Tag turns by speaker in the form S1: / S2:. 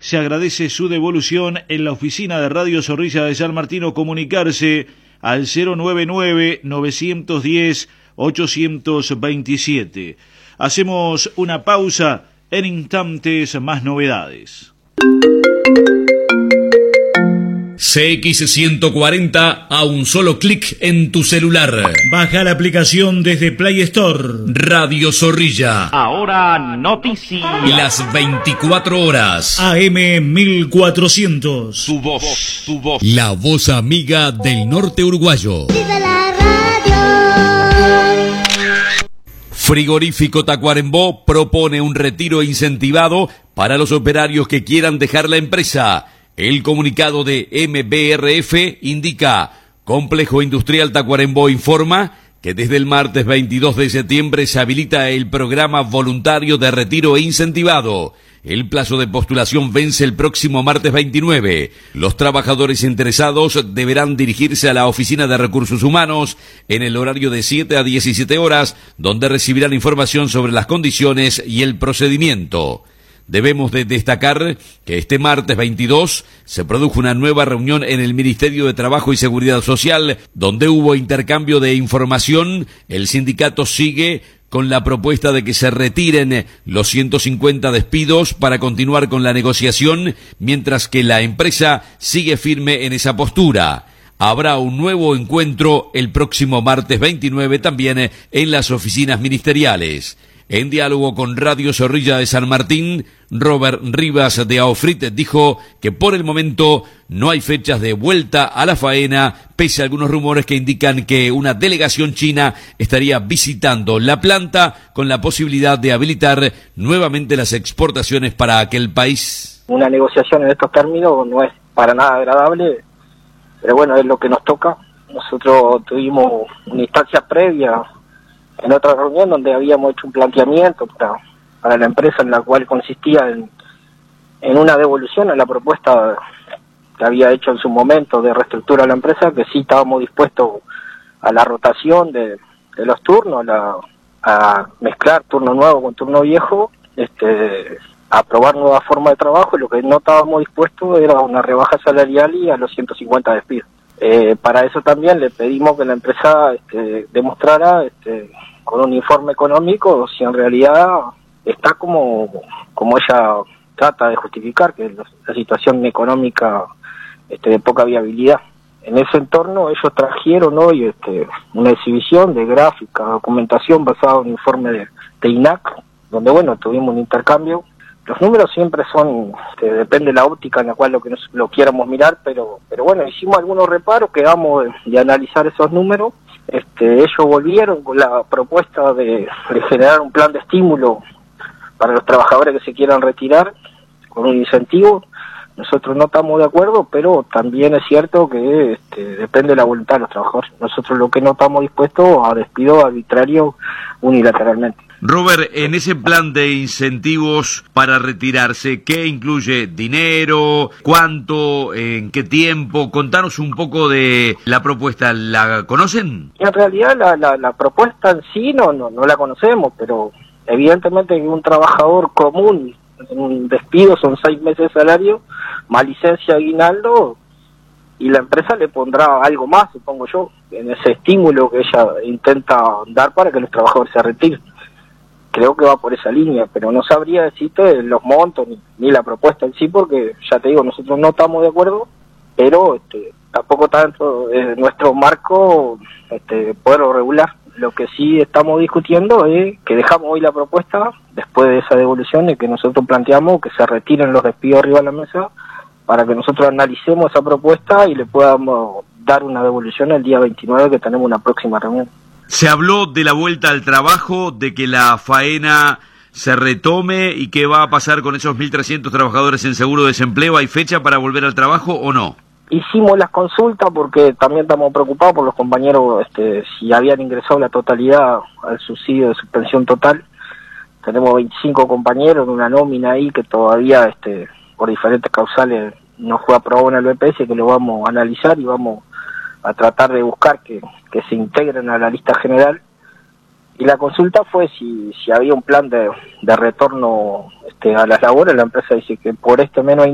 S1: se agradece su devolución en la oficina de Radio Zorrilla de San Martín o comunicarse al 099-910-827. Hacemos una pausa, en instantes más novedades.
S2: CX140 a un solo clic en tu celular.
S1: Baja la aplicación desde Play Store.
S2: Radio Zorrilla.
S3: Ahora noticias.
S2: Las 24 horas.
S1: AM 1400.
S2: Tu voz. La voz amiga del norte uruguayo.
S4: ¡Viva la radio!
S2: Frigorífico Tacuarembó propone un retiro incentivado para los operarios que quieran dejar la empresa. El comunicado de MBRF indica: Complejo Industrial Tacuarembó informa que desde el martes 22 de septiembre se habilita el programa voluntario de retiro incentivado. El plazo de postulación vence el próximo martes 29. Los trabajadores interesados deberán dirigirse a la Oficina de Recursos Humanos en el horario de 7 a 17 horas, donde recibirán información sobre las condiciones y el procedimiento. Debemos de destacar que este martes 22 se produjo una nueva reunión en el Ministerio de Trabajo y Seguridad Social, donde hubo intercambio de información. El sindicato sigue con la propuesta de que se retiren los 150 despidos para continuar con la negociación, mientras que la empresa sigue firme en esa postura. Habrá un nuevo encuentro el próximo martes 29 también en las oficinas ministeriales. En diálogo con Radio Zorrilla de San Martín, Robert Rivas de AOFRIT dijo que por el momento no hay fechas de vuelta a la faena, pese a algunos rumores que indican que una delegación china estaría visitando la planta con la posibilidad de habilitar nuevamente las exportaciones para aquel país.
S5: Una negociación en estos términos no es para nada agradable, pero bueno, es lo que nos toca. Nosotros tuvimos una instancia previa en otra reunión donde habíamos hecho un planteamiento para la empresa, en la cual consistía en una devolución a la propuesta que había hecho en su momento de reestructura de la empresa, que sí estábamos dispuestos a la rotación de los turnos, a mezclar turno nuevo con turno viejo, a probar nuevas formas de trabajo, y lo que no estábamos dispuestos era una rebaja salarial y a los 150 despidos. Para eso también le pedimos que la empresa demostrara con un informe económico si en realidad está como ella trata de justificar, que es la situación económica de poca viabilidad. En ese entorno ellos trajeron hoy una exhibición de gráfica, documentación basada en un informe de INAC, donde bueno, tuvimos un intercambio. Los números siempre son, depende de la óptica en la cual lo quieramos mirar, pero bueno, hicimos algunos reparos, quedamos de analizar esos números. Ellos volvieron con la propuesta de generar un plan de estímulo para los trabajadores que se quieran retirar, con un incentivo. Nosotros no estamos de acuerdo, pero también es cierto que depende de la voluntad de los trabajadores. Nosotros lo que no estamos dispuestos a despido arbitrario unilateralmente.
S1: Robert, en ese plan de incentivos para retirarse, ¿qué incluye? ¿Dinero? ¿Cuánto? ¿En qué tiempo? Contanos un poco de la propuesta. ¿La conocen?
S5: En realidad la propuesta en sí no la conocemos, pero evidentemente que un trabajador común, un despido son 6 meses de salario, más licencia, aguinaldo, y la empresa le pondrá algo más, supongo yo, en ese estímulo que ella intenta dar para que los trabajadores se retiren. Creo que va por esa línea, pero no sabría decirte los montos ni la propuesta en sí, porque ya te digo, nosotros no estamos de acuerdo, pero tampoco está dentro de nuestro marco poderlo regular. Lo que sí estamos discutiendo es que dejamos hoy la propuesta, después de esa devolución, y que nosotros planteamos que se retiren los despidos arriba de la mesa, para que nosotros analicemos esa propuesta y le podamos dar una devolución el día 29, que tenemos una próxima reunión.
S1: Se habló de la vuelta al trabajo, de que la faena se retome, y qué va a pasar con esos 1.300 trabajadores en seguro de desempleo. ¿Hay fecha para volver al trabajo o no?
S5: Hicimos las consultas porque también estamos preocupados por los compañeros, si habían ingresado la totalidad al subsidio de suspensión total. Tenemos 25 compañeros en una nómina ahí que todavía, por diferentes causales, no fue aprobado en el BPS, que lo vamos a analizar y vamos a tratar de buscar que se integren a la lista general. Y la consulta fue si había un plan de retorno a las labores. La empresa dice que por mes no hay